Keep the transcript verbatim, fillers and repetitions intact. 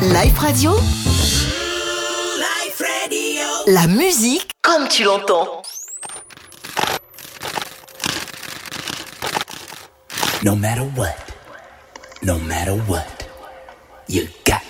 Life Radio. Life Radio. La musique comme tu l'entends. No matter what, no matter what, you got